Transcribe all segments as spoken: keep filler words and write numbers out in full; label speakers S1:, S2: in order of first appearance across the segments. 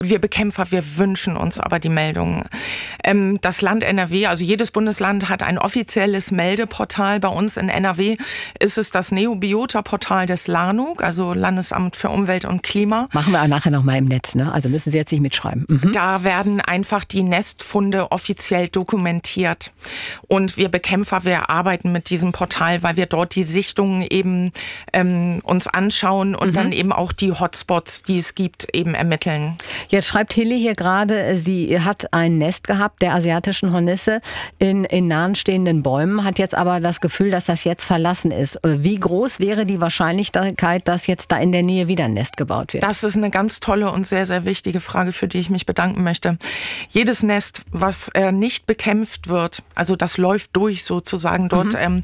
S1: Wir Bekämpfer, wir wünschen uns aber die Meldungen. Ähm, das Land N R W, also jedes Bundesland hat ein offizielles Meldeportal. Bei uns in N R W ist es das Neobiota-Portal des LANUG, also Landesamt für Umwelt und Klima.
S2: Machen wir auch nachher nochmal im Netz, ne? Also müssen Sie jetzt nicht mitschreiben. Mhm.
S1: Da werden einfach die Nestfunde offiziell dokumentiert. Und wir Bekämpfer, wir arbeiten mit diesem Portal, weil wir dort die Sichtungen eben ähm, uns anschauen und mhm. dann eben auch die Hotspots, die es gibt, eben ermitteln.
S2: Jetzt schreibt Hilly hier gerade, sie hat ein Nest gehabt, der asiatischen Hornisse, in, in nahen stehenden Bäumen, hat jetzt aber das Gefühl, dass das jetzt verlassen ist. Wie groß wäre die Wahrscheinlichkeit, dass jetzt da in der Nähe wieder ein Nest gebaut wird?
S1: Das ist eine ganz tolle und sehr, sehr wichtige Frage, für die ich mich bedanken möchte. Jedes Nest, was äh, nicht bekämpft wird, also das läuft durch sozusagen, dort mhm. ähm,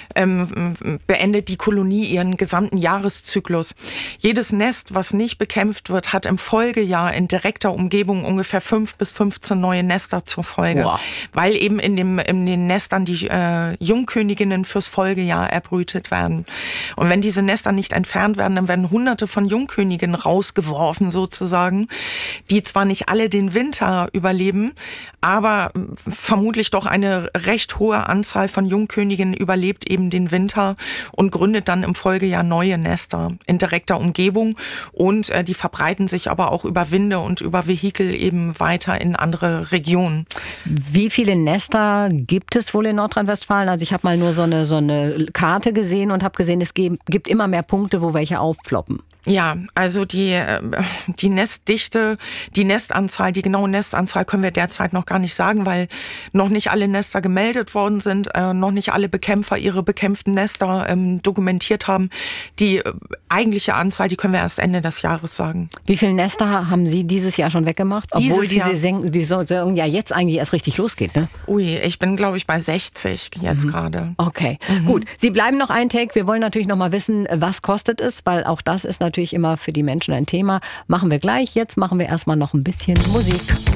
S1: ähm, beendet die Kolonie ihren gesamten Jahreszyklus. Jedes Nest, was nicht bekämpft wird, hat im Folgejahr in direkter Umgebung ungefähr fünf bis fünfzehn neue Nester zur Folge. Wow. Weil eben in, dem, in den Nestern die äh, Jungköniginnen fürs Folgejahr erbrütet werden. Und wenn diese Nester nicht entfernt werden, dann werden hunderte von Jungköniginnen rausgeworfen sozusagen, die zwar nicht alle den Winter überleben, aber vermutlich doch eine recht hohe Anzahl von Jungköniginnen überlebt eben den Winter und gründet dann im Folgejahr neue Nester in direkter Umgebung und äh, die verbreiten sich aber auch über Winde und über Vehikel eben weiter in andere Regionen.
S2: Wie viele Nester gibt es wohl in Nordrhein-Westfalen? Also ich habe mal nur so eine, so eine Karte gesehen und habe gesehen, es gibt immer mehr Punkte, wo welche aufploppen.
S1: Ja, also die, die Nestdichte, die Nestanzahl, die genaue Nestanzahl können wir derzeit noch gar nicht sagen, weil noch nicht alle Nester gemeldet worden sind, äh, noch nicht alle Bekämpfer ihre bekämpften Nester ähm, dokumentiert haben. Die äh, eigentliche Anzahl, die können wir erst Ende des Jahres sagen.
S2: Wie viele Nester haben Sie dieses Jahr schon weggemacht? Obwohl dieses diese Jahr, die Saison ja jetzt eigentlich erst richtig losgeht, ne?
S1: Ui, ich bin, glaube ich, bei sechzig jetzt mhm. gerade.
S2: Okay, mhm. gut. Sie bleiben noch ein Take. Wir wollen natürlich noch mal wissen, was kostet es, weil auch das ist natürlich natürlich immer für die Menschen ein Thema. Machen wir gleich. Jetzt machen wir erstmal noch ein bisschen Musik.